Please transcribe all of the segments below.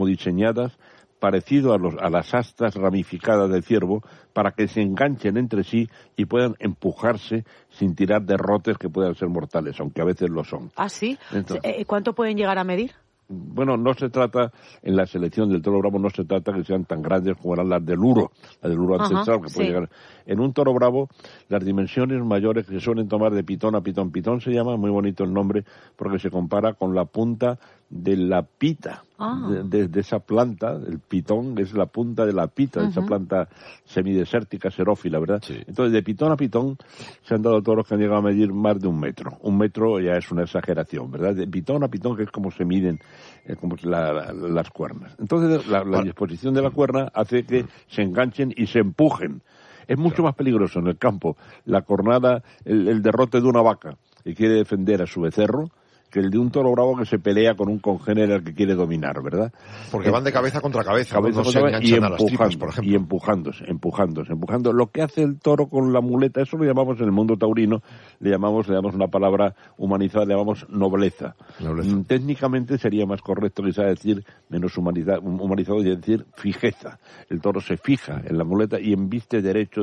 diseñadas parecido a las astas ramificadas del ciervo para que se enganchen entre sí y puedan empujarse sin tirar derrotes que puedan ser mortales, aunque a veces lo son. ¿Ah, sí? Entonces, ¿Cuánto pueden llegar a medir? Bueno, no se trata, en la selección del toro bravo, no se trata que sean tan grandes como eran las del uro ancestral, que puede llegar. En un toro bravo, las dimensiones mayores que se suelen tomar de pitón a pitón. Pitón se llama, muy bonito el nombre, porque se compara con la punta de la pita, de esa planta. El pitón es la punta de la pita, de esa planta semidesértica, xerófila, ¿verdad? Sí. Entonces, de pitón a pitón se han dado toros que han llegado a medir más de 1 metro. 1 metro ya es una exageración, ¿verdad? De pitón a pitón, que es como se miden como las cuernas. Entonces, la disposición de la cuerna hace que se enganchen y se empujen. Es mucho más peligroso en el campo la cornada, el derrote de una vaca que quiere defender a su becerro, que el de un toro bravo que se pelea con un congénere al que quiere dominar, ¿verdad? Porque van de cabeza contra cabeza, no se enganchan a las tripas, por ejemplo. Y empujándose. Lo que hace el toro con la muleta, eso lo llamamos en el mundo taurino, le llamamos una palabra humanizada, le llamamos nobleza. Técnicamente sería más correcto quizá decir, menos humanizado, y decir fijeza. El toro se fija en la muleta y embiste derecho,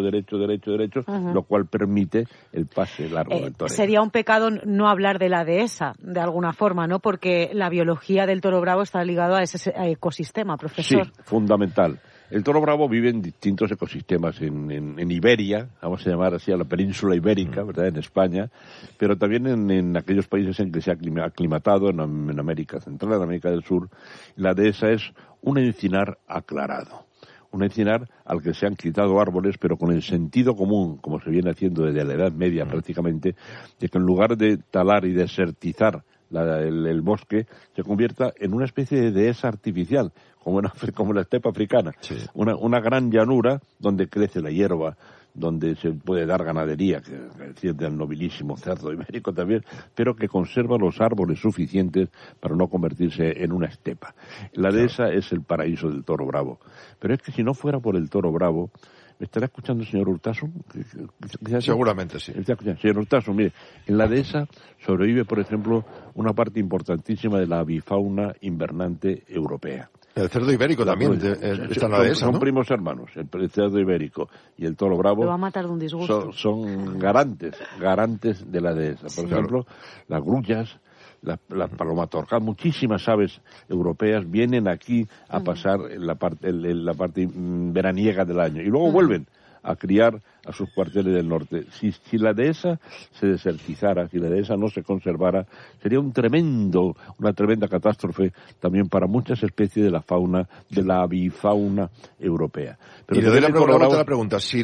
lo cual permite el pase largo del toro. Sería un pecado no hablar de la dehesa, de alguna forma, ¿no? Porque la biología del toro bravo está ligado a ese ecosistema, profesor. Sí, fundamental. El toro bravo vive en distintos ecosistemas, en Iberia, vamos a llamar así a la península ibérica, ¿verdad?, en España, pero también en aquellos países en que se ha aclimatado, en América Central, en América del Sur. La dehesa es un encinar aclarado. Un encinar al que se han quitado árboles, pero con el sentido común, como se viene haciendo desde la Edad Media prácticamente, de que en lugar de talar y desertizar el bosque, se convierta en una especie de dehesa artificial, como la estepa africana. Sí. Una gran llanura donde crece la hierba, donde se puede dar ganadería, que decir del nobilísimo cerdo ibérico también, pero que conserva los árboles suficientes para no convertirse en una estepa. La dehesa es el paraíso del toro bravo. Pero es que si no fuera por el toro bravo, ¿me estará escuchando el señor Urtasun? Seguramente sí. Señor Urtasun, mire, en la dehesa sobrevive, por ejemplo, una parte importantísima de la avifauna invernante europea. El cerdo ibérico también está en la dehesa, ¿no? Son primos hermanos, el cerdo ibérico y el toro bravo. Lo va a matar de un disgusto. Son garantes de la dehesa. Por ejemplo, las grullas, las palomatorjas, muchísimas aves europeas vienen aquí a pasar la parte veraniega del año y luego vuelven a criar a sus cuarteles del norte. Si la dehesa se desertizara, si la dehesa no se conservara, sería una tremenda catástrofe también para muchas especies de la fauna, de la avifauna europea. Pero y le doy la pregunta, si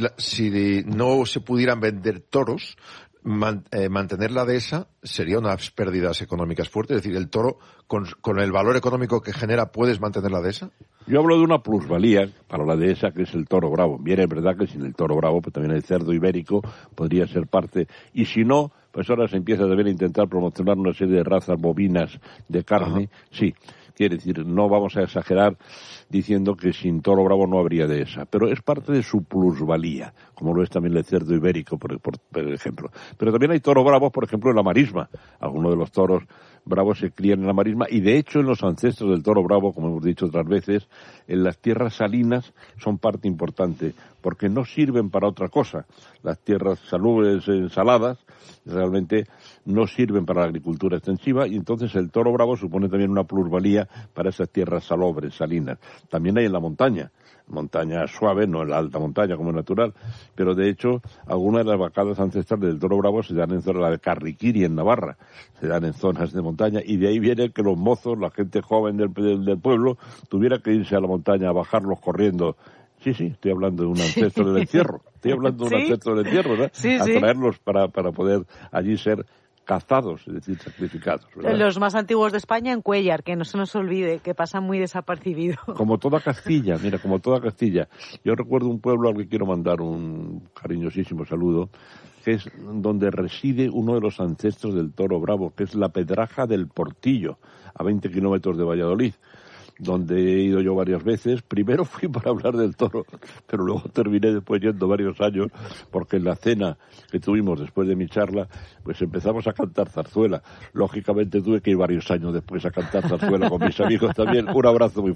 no se pudieran vender toros, mantener la dehesa sería unas pérdidas económicas fuertes, es decir, el toro con el valor económico que genera, ¿puedes mantener la dehesa? Yo hablo de una plusvalía para la dehesa, que es el toro bravo. Bien, es verdad que sin el toro bravo, pues también el cerdo ibérico podría ser parte, y si no, pues ahora se empieza también a intentar promocionar una serie de razas bovinas de carne. Sí, quiere decir, no vamos a exagerar diciendo que sin toro bravo no habría dehesa, pero es parte de su plusvalía, como lo es también el cerdo ibérico, por ejemplo. Pero también hay toros bravos, por ejemplo, en la marisma. Algunos de los toros bravos se crían en la marisma, y de hecho en los ancestros del toro bravo, como hemos dicho otras veces, en las tierras salinas son parte importante, porque no sirven para otra cosa. Las tierras salubres, saladas, realmente no sirven para la agricultura extensiva, y entonces el toro bravo supone también una plusvalía para esas tierras salobres, salinas. También hay en la montaña suave, no en la alta montaña como es natural, pero de hecho algunas de las vacadas ancestrales del toro bravo se dan en zona de Carriquiri, en Navarra, se dan en zonas de montaña, y de ahí viene que los mozos, la gente joven del pueblo, tuviera que irse a la montaña a bajarlos corriendo. Sí, estoy hablando de un ancestro del encierro, ¿verdad? A traerlos para poder allí ser cazados, es decir, sacrificados, ¿verdad? Los más antiguos de España en Cuéllar, que no se nos olvide, que pasan muy desapercibidos. Como toda Castilla. Yo recuerdo un pueblo al que quiero mandar un cariñosísimo saludo, que es donde reside uno de los ancestros del toro bravo, que es la Pedraja del Portillo, a 20 kilómetros de Valladolid. donde he ido yo varias veces. Primero fui para hablar del toro, pero luego terminé después yendo varios años, porque en la cena que tuvimos después de mi charla, pues empezamos a cantar zarzuela. Lógicamente tuve que ir varios años después a cantar zarzuela con mis amigos también. Un abrazo muy